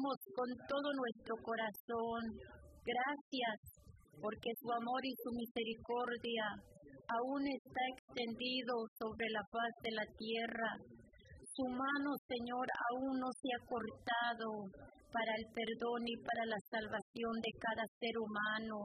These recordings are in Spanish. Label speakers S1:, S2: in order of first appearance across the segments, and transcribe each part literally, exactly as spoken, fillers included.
S1: decimos con todo nuestro corazón, gracias, porque su amor y su misericordia aún está extendido sobre la faz de la tierra. Su mano, Señor, aún no se ha cortado para el perdón y para la salvación de cada ser humano.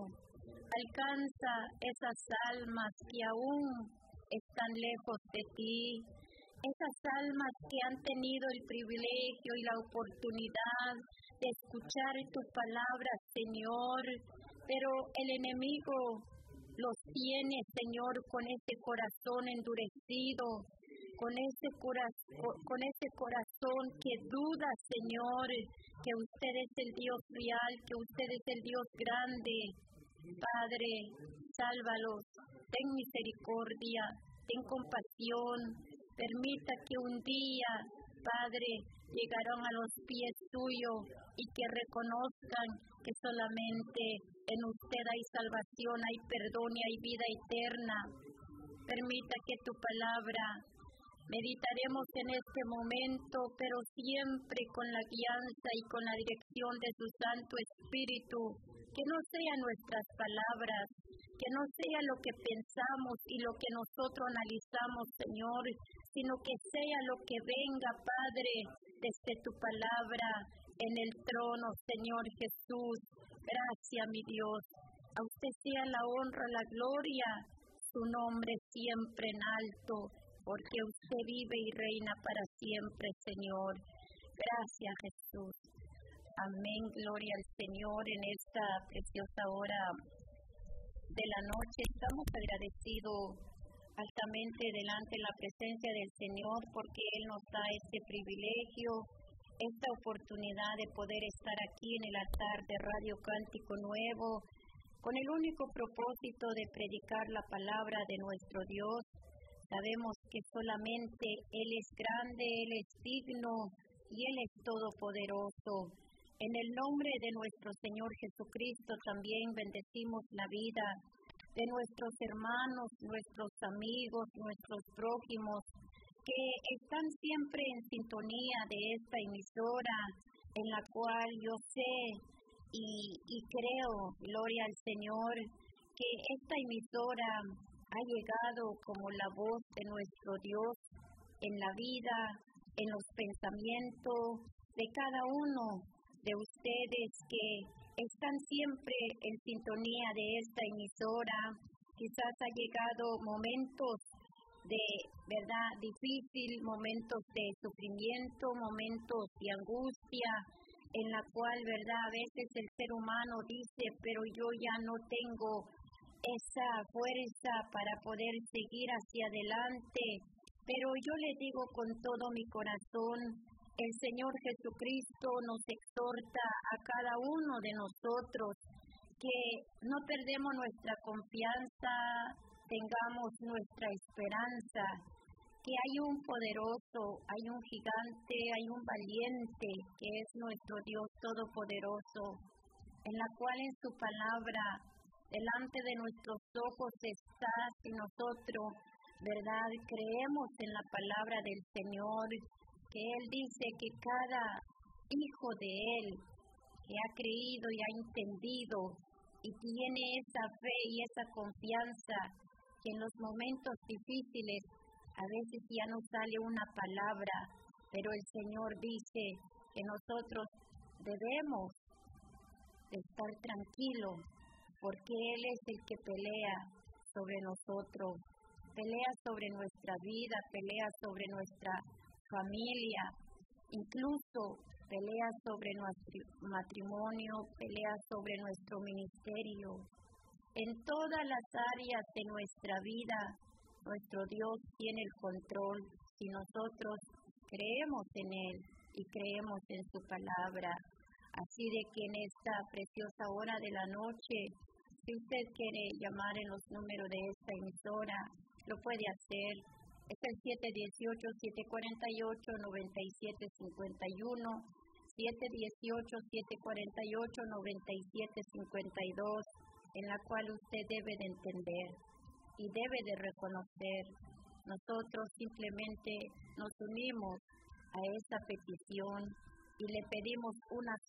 S1: Alcanza esas almas que aún están lejos de ti, esas almas que han tenido el privilegio y la oportunidad de escuchar tu palabra, Señor, pero el enemigo los tiene, Señor, con ese corazón endurecido, con ese corazón, con ese corazón que duda, Señor, que usted es el Dios real, que usted es el Dios grande. Padre, sálvalos, ten misericordia, ten compasión, permita que un día, Padre, llegaron a los pies tuyos y que reconozcan que solamente en usted hay salvación, hay perdón y hay vida eterna. Permita que tu palabra meditaremos en este momento, pero siempre con la guianza y con la dirección de su Santo Espíritu. Que no sean nuestras palabras, que no sea lo que pensamos y lo que nosotros analizamos, Señor, sino que sea lo que venga, Padre, desde tu palabra en el trono, Señor Jesús. Gracias, mi Dios. A usted sea la honra, la gloria, su nombre siempre en alto, porque usted vive y reina para siempre, Señor. Gracias, Jesús. Amén, gloria al Señor en esta preciosa hora de la noche. Estamos agradecidos altamente delante de la presencia del Señor porque Él nos da este privilegio, esta oportunidad de poder estar aquí en el altar de Radio Cántico Nuevo con el único propósito de predicar la palabra de nuestro Dios. Sabemos que solamente Él es grande, Él es digno y Él es todopoderoso. En el nombre de nuestro Señor Jesucristo también bendecimos la vida de nuestros hermanos, nuestros amigos, nuestros prójimos, que están siempre en sintonía de esta emisora, en la cual yo sé y, y creo, gloria al Señor, que esta emisora ha llegado como la voz de nuestro Dios en la vida, en los pensamientos de cada uno de ustedes que están siempre en sintonía de esta emisora. Quizás ha llegado momentos de verdad difícil, momentos de sufrimiento, momentos de angustia, en la cual verdad a veces el ser humano dice, pero yo ya no tengo esa fuerza para poder seguir hacia adelante. Pero yo le digo con todo mi corazón, el Señor Jesucristo nos exhorta a cada uno de nosotros que no perdemos nuestra confianza, tengamos nuestra esperanza, que hay un poderoso, hay un gigante, hay un valiente, que es nuestro Dios Todopoderoso, en la cual en su palabra, delante de nuestros ojos está, si nosotros, verdad, creemos en la palabra del Señor, que Él dice que cada hijo de Él que ha creído y ha entendido y tiene esa fe y esa confianza que en los momentos difíciles a veces ya no sale una palabra, pero el Señor dice que nosotros debemos de estar tranquilos porque Él es el que pelea sobre nosotros, pelea sobre nuestra vida, pelea sobre nuestra familia, incluso pelea sobre nuestro matrimonio, pelea sobre nuestro ministerio. En todas las áreas de nuestra vida, nuestro Dios tiene el control si nosotros creemos en Él y creemos en su palabra. Así de que en esta preciosa hora de la noche, si usted quiere llamar en los números de esta emisora, lo puede hacer. Es el siete uno ocho, siete cuatro ocho, nueve siete cinco uno, siete uno ocho, siete cuatro ocho, nueve siete cinco dos, en la cual usted debe de entender y debe de reconocer. Nosotros simplemente nos unimos a esta petición y le pedimos una